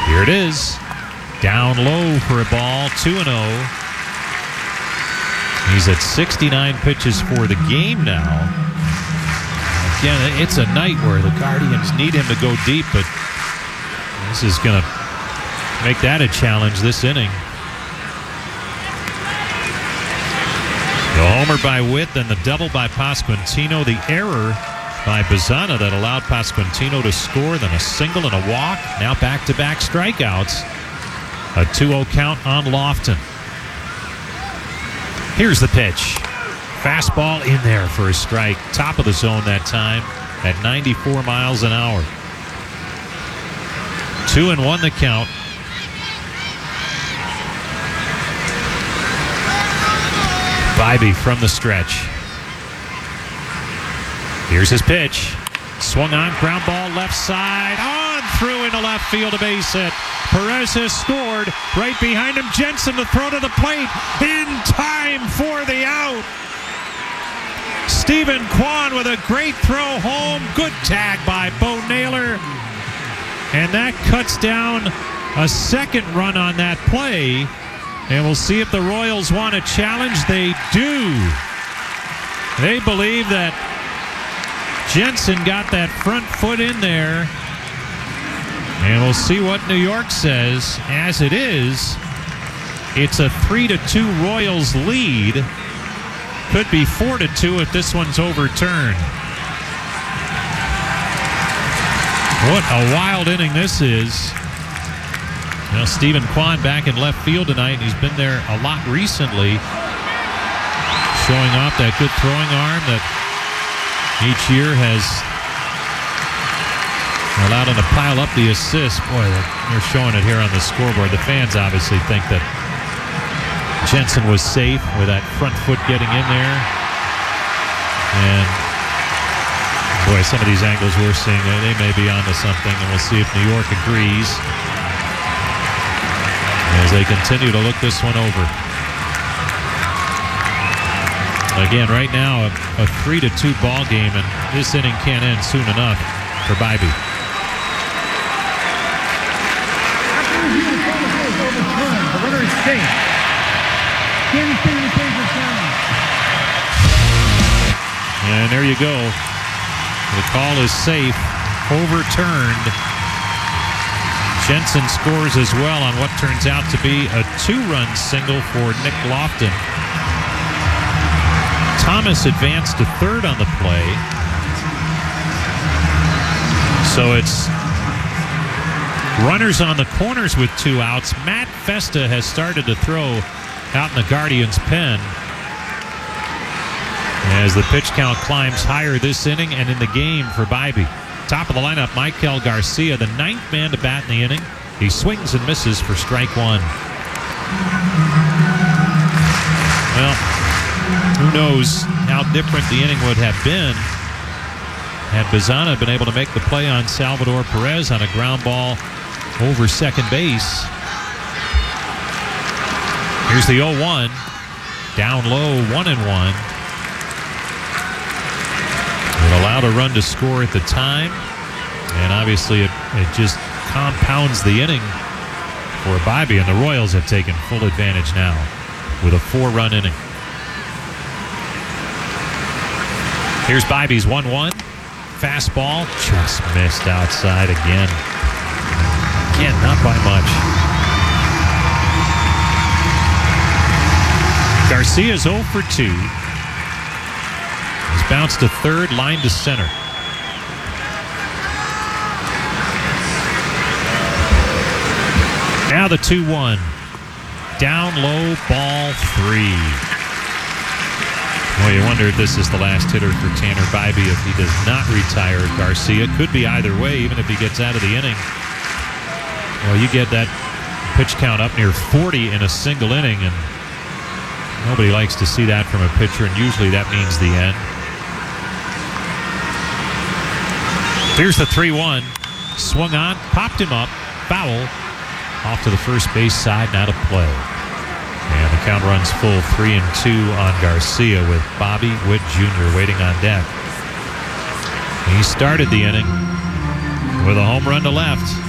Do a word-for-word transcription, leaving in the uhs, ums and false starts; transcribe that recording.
Here it is. Down low for a ball, two and oh. He's at sixty-nine pitches for the game now. Again, it's a night where the Guardians need him to go deep, but this is going to make that a challenge this inning. The homer by Witt, then the double by Pasquantino. The error by Bazzana that allowed Pasquantino to score, then a single and a walk. Now back-to-back strikeouts. A two oh count on Lofton. Here's the pitch. Fastball in there for a strike. Top of the zone that time at ninety-four miles an hour. Two and one the count. Bibee from the stretch. Here's his pitch. Swung on, ground ball left side. On through into left field, a base hit. Perez has scored. Right behind him, Jensen to throw to the plate. In time for the out. Stephen Kwan with a great throw home. Good tag by Bo Naylor. And that cuts down a second run on that play. And we'll see if the Royals want a challenge. They do. They believe that Jensen got that front foot in there. And we'll see what New York says. As it is, it's a three to two Royals lead. Could be four to two if this one's overturned. What a wild inning this is. You know, Stephen Kwan back in left field tonight, and he's been there a lot recently, showing off that good throwing arm that each year has allowed him to pile up the assists. Boy, they're showing it here on the scoreboard. The fans obviously think that Jensen was safe with that front foot getting in there. And boy, some of these angles we're seeing, they may be onto something, and we'll see if New York agrees as they continue to look this one over. Again, right now, a, a three to two ball game, and this inning can't end soon enough for Bibee. And there you go. The call is safe, overturned. Jensen scores as well on what turns out to be a two-run single for Nick Lofton. Thomas advanced to third on the play. So it's runners on the corners with two outs. Matt Festa has started to throw out in the Guardians' pen as the pitch count climbs higher this inning and in the game for Bibee. Top of the lineup, Michael Garcia, the ninth man to bat in the inning. He swings and misses for strike one. Well, who knows how different the inning would have been had Bazzana been able to make the play on Salvador Perez on a ground ball over second base. Here's the oh one. Down low, one and one. It allowed a run to score at the time, and obviously it, it just compounds the inning for Bibee, and the Royals have taken full advantage now with a four-run inning. Here's Bibee's one one. Fastball just missed outside again. Again, not by much. Garcia's oh for two. He's bounced to third, line to center. Now the two one. Down low, ball three. Well, you wonder if this is the last hitter for Tanner Bibee if he does not retire Garcia. Could be either way, even if he gets out of the inning. Well, you get that pitch count up near forty in a single inning, and nobody likes to see that from a pitcher, and usually that means the end. Here's the three one. Swung on, popped him up, foul. Off to the first base side, not a play. And the count runs full three and two on Garcia with Bobby Witt Junior waiting on deck. He started the inning with a home run to left.